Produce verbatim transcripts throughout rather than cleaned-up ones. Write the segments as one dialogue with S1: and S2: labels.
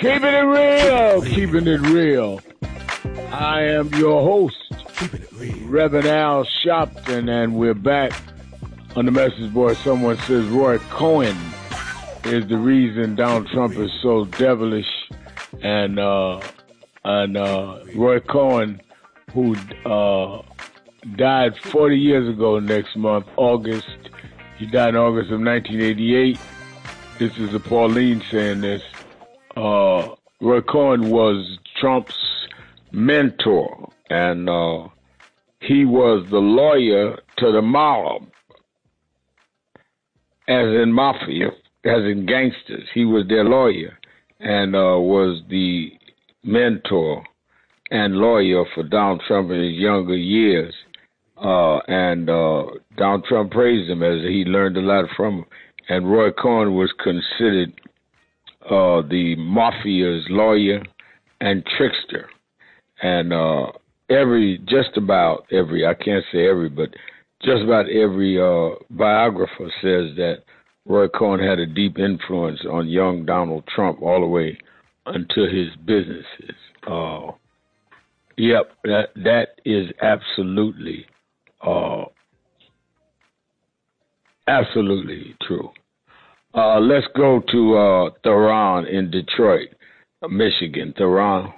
S1: Keeping it real, keeping it real. I am your host, Reverend Al Sharpton, and we're back on the message board. Someone says Roy Cohn is the reason Donald Trump is so devilish, and uh, and uh, Roy Cohn, who uh, died forty years ago next month, August. He died in August of nineteen eighty-eight. This is a Pauline saying this. Uh, Roy Cohn was Trump's mentor, and uh, he was the lawyer to the mob, as in mafia, as in gangsters. He was their lawyer and uh, was the mentor and lawyer for Donald Trump in his younger years. Uh, and uh, Donald Trump praised him as he learned a lot from him. And Roy Cohn was considered uh, the mafia's lawyer and trickster. And uh, every, just about every, I can't say every, but just about every uh, biographer says that Roy Cohn had a deep influence on young Donald Trump all the way until his businesses. Uh, yep, that that is absolutely, uh, absolutely true. Uh, let's go to uh, Theron in Detroit, Michigan. Theron.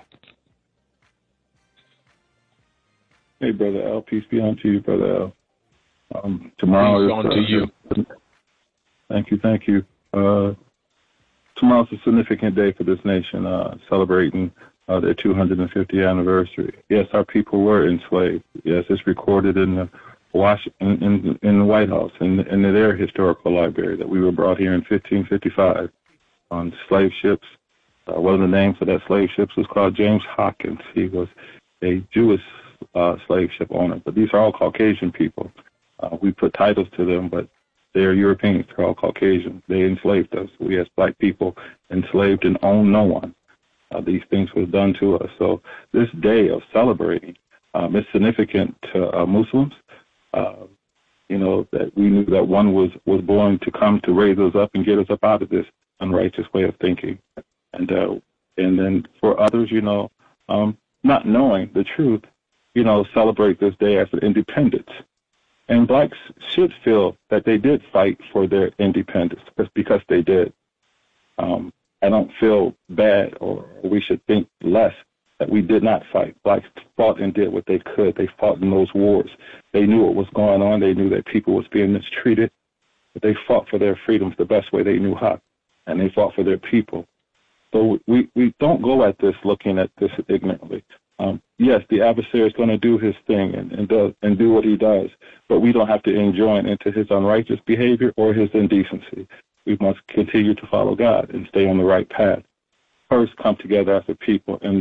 S2: Hey, Brother Al. Peace be unto you, Brother Al. Um, tomorrow
S1: Peace
S2: is,
S1: unto
S2: uh,
S1: you.
S2: Thank you, thank you. Uh, tomorrow's a significant day for this nation, uh, celebrating uh, their two hundred fiftieth anniversary. Yes, our people were enslaved. Yes, it's recorded in the Washington, in, in the White House, in, in their historical library, that we were brought here in fifteen fifty-five on slave ships. Uh, one of the names of that slave ships was called James Hawkins. He was a Jewish uh, slave ship owner, but these are all Caucasian people. Uh, we put titles to them, but they're Europeans. They're all Caucasian. They enslaved us. We as black people enslaved and owned no one. Uh, these things were done to us. So this day of celebrating um, is significant to uh, Muslims. Uh, you know, that we knew that one was, was born to come to raise us up and get us up out of this unrighteous way of thinking. And uh, and then for others, you know, um, not knowing the truth, you know, celebrate this day as an independence. And blacks should feel that they did fight for their independence because they did. Um, I don't feel bad, or we should think less that we did not fight. Blacks fought and did what they could. They fought in those wars. They knew what was going on. They knew that people was being mistreated. But they fought for their freedoms the best way they knew how, and they fought for their people. So we, we don't go at this looking at this ignorantly. Um, yes, the adversary is going to do his thing and, and, does, and do what he does, but we don't have to enjoin into his unrighteous behavior or his indecency. We must continue to follow God and stay on the right path. First, come together as a people and